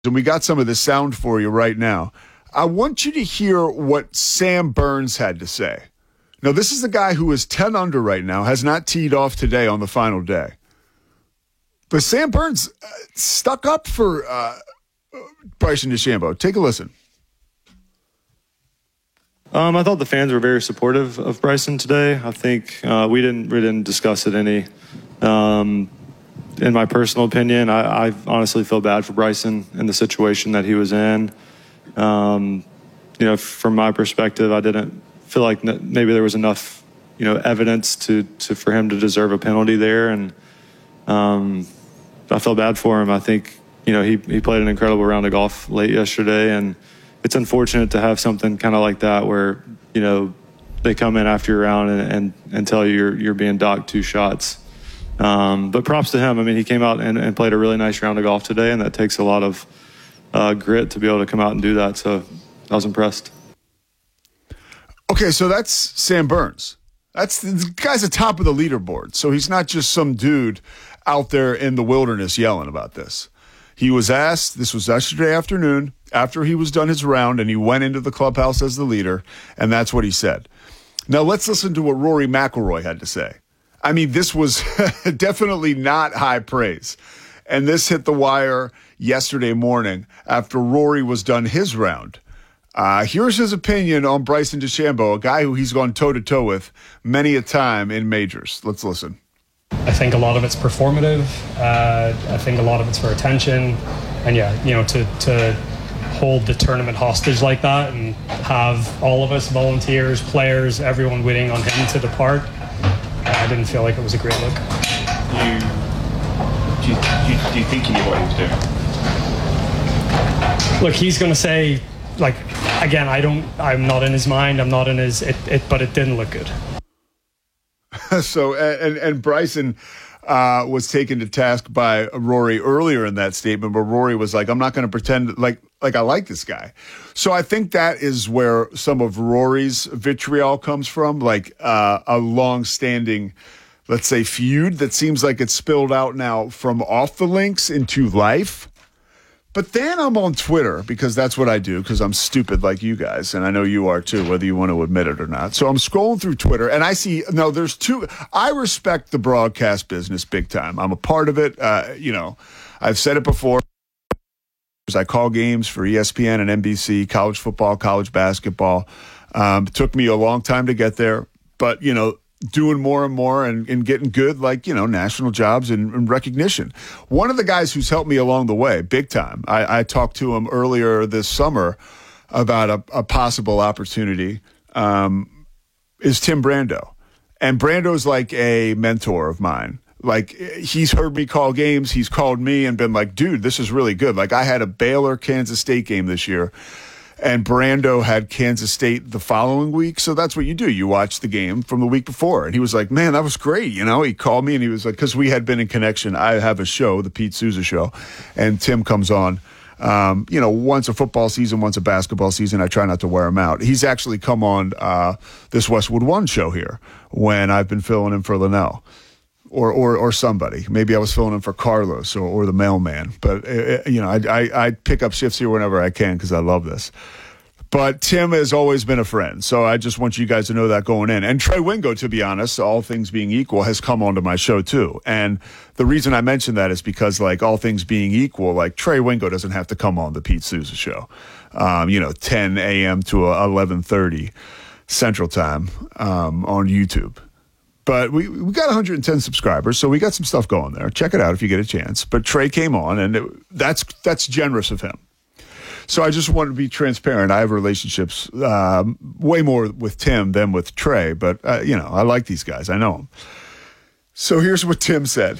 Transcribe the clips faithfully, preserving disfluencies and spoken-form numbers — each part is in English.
And we got some of the sound for you right now. I want you to hear what Sam Burns had to say. Now, this is the guy who is ten under right now, has not teed off today on the final day. But Sam Burns uh, stuck up for uh, Bryson DeChambeau. Take a listen. Um, I thought the fans were very supportive of Bryson today. I think uh, we didn't we didn't discuss it any. Um, in my personal opinion, I, I honestly feel bad for Bryson in the situation that he was in. Um, you know, from my perspective, I didn't feel like maybe there was enough, you know, evidence to, to for him to deserve a penalty there, and um, I felt bad for him. I think, you know, he he played an incredible round of golf late yesterday, and it's unfortunate to have something kind of like that where, you know, they come in after your round and, and, and tell you you're, you're being docked two shots. Um, but props to him. I mean, he came out and, and played a really nice round of golf today, and that takes a lot of uh, grit to be able to come out and do that. So I was impressed. Okay, so that's Sam Burns. That's the guy's at the top of the leaderboard. So he's not just some dude out there in the wilderness yelling about this. He was asked, this was yesterday afternoon, after he was done his round, and he went into the clubhouse as the leader, and that's what he said. Now let's listen to what Rory McIlroy had to say. I mean, this was definitely not high praise. And this hit the wire yesterday morning after Rory was done his round. Uh, here's his opinion on Bryson DeChambeau, a guy who he's gone toe-to-toe with many a time in majors. Let's listen. I think a lot of it's performative. Uh, I think a lot of it's for attention. And yeah, you know, to, to hold the tournament hostage like that and have all of us, volunteers, players, everyone waiting on him to depart, I didn't feel like it was a great look. You, do, you, do, you, do you think he knew what he was doing? Look, he's going to say, like, again, I don't, I'm not in his mind, I'm not in his, it, it but it didn't look good. So, and, and Bryson uh, was taken to task by Rory earlier in that statement, but Rory was like, I'm not going to pretend like, like I like this guy. So I think that is where some of Rory's vitriol comes from, like uh, a long-standing, let's say, feud that seems like it's spilled out now from off the links into life. But then I'm on Twitter because that's what I do, because I'm stupid like you guys, and I know you are too, whether you want to admit it or not. So I'm scrolling through Twitter, and I see, no, there's two. I respect the broadcast business big time. I'm a part of it. Uh, you know, I've said it before. I call games for E S P N and N B C, college football, college basketball. Um, it took me a long time to get there, but, you know, doing more and more and, and getting good, like, you know, national jobs and, and recognition. One of the guys who's helped me along the way, big time, I, I talked to him earlier this summer about a, a possible opportunity, um, is Tim Brando. And Brando's like a mentor of mine. Like, he's heard me call games. He's called me and been like, dude, this is really good. Like, I had a Baylor Kansas State game this year, and Brando had Kansas State the following week. So that's what you do. You watch the game from the week before. And he was like, man, that was great. You know, he called me and he was like, because we had been in connection. I have a show, the Pete Souza Show, and Tim comes on, um, you know, once a football season, once a basketball season. I try not to wear him out. He's actually come on uh, this Westwood One show here when I've been filling in for Linnell. Or, or or somebody. Maybe I was filling in for Carlos or, or the mailman. But, uh, you know, I, I, I pick up shifts here whenever I can because I love this. But Tim has always been a friend. So I just want you guys to know that going in. And Trey Wingo, to be honest, all things being equal, has come onto my show too. And the reason I mention that is because, like, all things being equal, like, Trey Wingo doesn't have to come on the Pete Souza Show. Um, you know, ten a.m. to eleven thirty Central Time um, on YouTube. But we we got one hundred ten subscribers, so we got some stuff going there. Check it out if you get a chance. But Trey came on, and it, that's that's generous of him. So I just want to be transparent. I have relationships um, way more with Tim than with Trey, but, uh, you know, I like these guys. I know them. So here's what Tim said.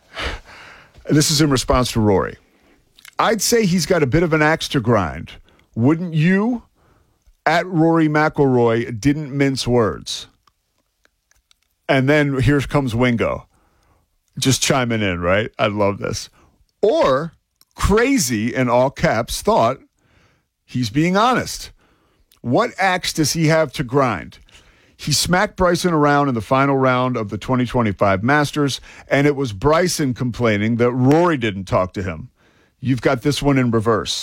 This is in response to Rory. I'd say he's got a bit of an axe to grind. Wouldn't you? At Rory McIlroy didn't mince words. And then here comes Wingo, just chiming in, right? I love this. Or crazy, in all caps, thought he's being honest. What axe does he have to grind? He smacked Bryson around in the final round of the twenty twenty-five Masters, and it was Bryson complaining that Rory didn't talk to him. you've got this one in reverse.